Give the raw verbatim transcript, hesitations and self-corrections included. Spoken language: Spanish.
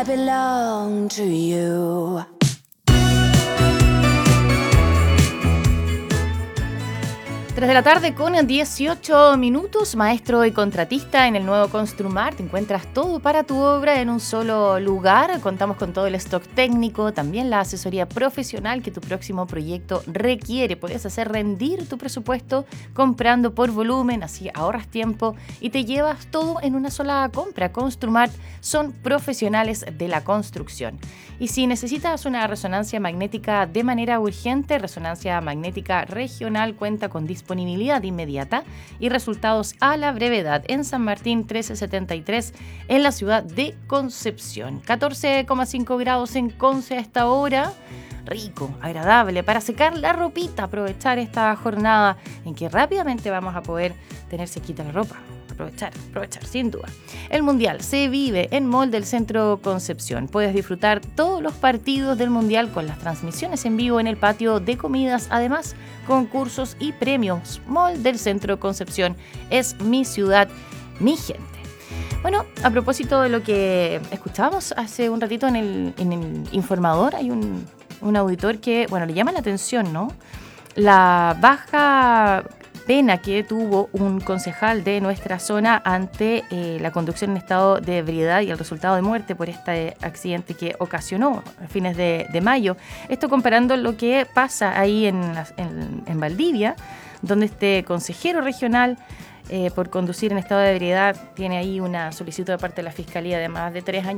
I belong to you. tres de la tarde con dieciocho minutos, maestro y contratista en el nuevo Construmart. Encuentras todo para tu obra en un solo lugar. Contamos con todo el stock técnico, también la asesoría profesional que tu próximo proyecto requiere. Puedes hacer rendir tu presupuesto comprando por volumen, así ahorras tiempo y te llevas todo en una sola compra. Construmart son profesionales de la construcción. Y si necesitas una resonancia magnética de manera urgente, Resonancia Magnética Regional cuenta con disponibilidad inmediata y resultados a la brevedad en San Martín trece setenta y tres en la ciudad de Concepción. catorce coma cinco grados en Conce a esta hora. Rico, agradable, para secar la ropita, aprovechar esta jornada en que rápidamente vamos a poder tener sequita la ropa. Aprovechar, aprovechar, sin duda. El Mundial se vive en Mall del Centro Concepción. Puedes disfrutar todos los partidos del Mundial con las transmisiones en vivo en el patio de comidas. Además, concursos y premios. Mall del Centro Concepción es mi ciudad, mi gente. Bueno, a propósito de lo que escuchábamos hace un ratito en el, en el informador, hay un, un auditor que, bueno, le llama la atención, ¿no? La baja pena que tuvo un concejal de nuestra zona ante eh, la conducción en estado de ebriedad y el resultado de muerte por este accidente que ocasionó a fines de, de mayo. Esto comparando lo que pasa ahí en, en, en Valdivia, donde este consejero regional eh, por conducir en estado de ebriedad tiene ahí una solicitud de parte de la Fiscalía de más de tres años